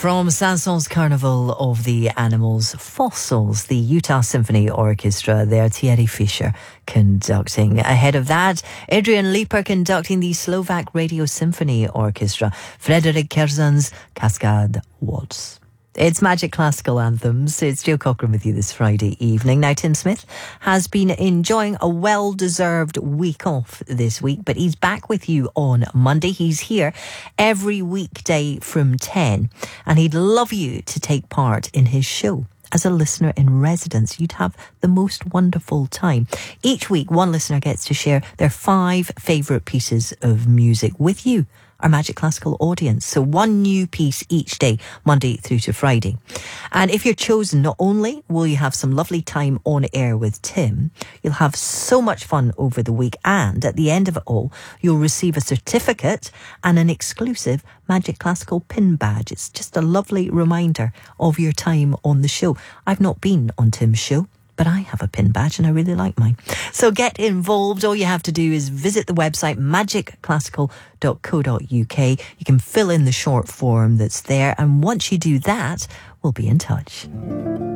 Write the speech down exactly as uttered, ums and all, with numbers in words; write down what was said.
From Saint-Saëns Carnival of the Animals, Fossils, the Utah Symphony Orchestra, there, Thierry Fischer conducting. Ahead of that, Adrian Leeper conducting the Slovak Radio Symphony Orchestra, Frederick Kerzan's Cascade Waltz. It's Magic Classical Anthems. It's Jill Cochran with you this Friday evening. Now, Tim Smith has been enjoying a well-deserved week off this week, but he's back with you on Monday. He's here every weekday from ten, and he'd love you to take part in his show. As a listener in residence, you'd have the most wonderful time. Each week, one listener gets to share their five favourite pieces of music with you, our Magic Classical audience. So one new piece each day, Monday through to Friday. And if you're chosen, not only will you have some lovely time on air with Tim, you'll have so much fun over the week, and at the end of it all, you'll receive a certificate and an exclusive Magic Classical pin badge. It's just a lovely reminder of your time on the show. I've not been on Tim's show, but I have a pin badge and I really like mine. So get involved. All you have to do is visit the website magic classical dot co dot uk. You can fill in the short form that's there, and once you do that, we'll be in touch.